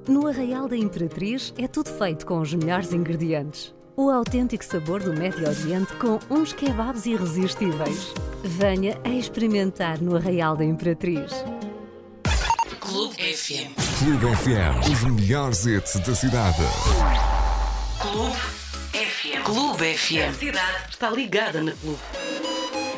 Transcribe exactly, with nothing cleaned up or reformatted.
No Arraial da Imperatriz é tudo feito com os melhores ingredientes. O autêntico sabor do Médio Oriente com uns kebabs irresistíveis. Venha a experimentar no Arraial da Imperatriz. Clube F M. Clube F M, os melhores hits da cidade. Clube F M. Clube F M. A cidade está ligada na Clube.